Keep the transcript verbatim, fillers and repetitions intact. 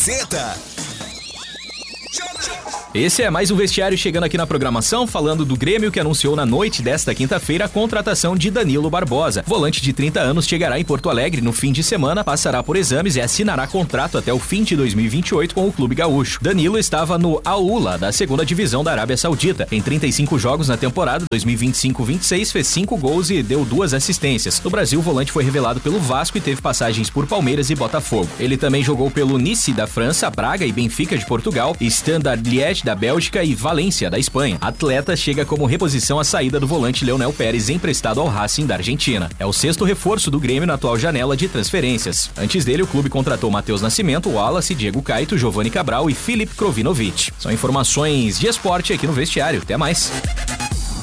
Gazeta. Esse é mais um Vestiário chegando aqui na programação, falando do Grêmio, que anunciou na noite desta quinta-feira a contratação de Danilo Barbosa. Volante de trinta anos chegará em Porto Alegre no fim de semana, passará por exames e assinará contrato até o fim de dois mil e vinte e oito com o clube gaúcho. Danilo estava no Al-Ula, da segunda divisão da Arábia Saudita. Em trinta e cinco jogos na temporada dois mil e vinte e cinco vinte e seis, fez cinco gols e deu duas assistências. No Brasil, o volante foi revelado pelo Vasco e teve passagens por Palmeiras e Botafogo. Ele também jogou pelo Nice da França, Braga e Benfica de Portugal, Standard Liège da Bélgica e Valência da Espanha. Atleta chega como reposição à saída do volante Leonel Pérez, emprestado ao Racing da Argentina. É o sexto reforço do Grêmio na atual janela de transferências. Antes dele, o clube contratou Matheus Nascimento, Wallace, Diego Caito, Giovanni Cabral e Filipe Krovinovic. São informações de esporte aqui no Vestiário. Até mais.